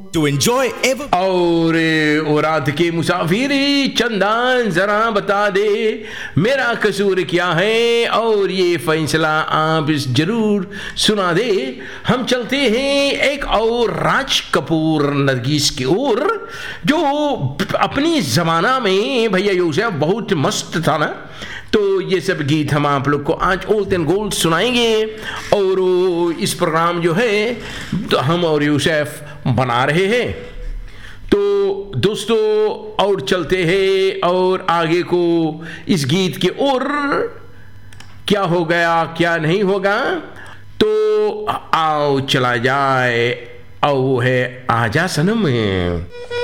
to enjoy ever. और वो रात के मुसाफिर चंदन जरा बता दे मेरा कसूर क्या है, और ये फैसला आप जरूर सुना दे। हम चलते हैं एक और राज कपूर नरगिस की ओर, जो अपनी जमाना में भैया यूसुफ बहुत मस्त था ना। तो ये सब गीत हम आप लोग को आज ओल्ड एंड गोल्ड सुनाएंगे, और इस प्रोग्राम जो है तो हम और यूसुफ बना रहे हैं। तो दोस्तों और चलते हैं और आगे को इस गीत के ओर, क्या हो गया क्या नहीं होगा, तो आओ चला जाए, और वो है आजा सनम।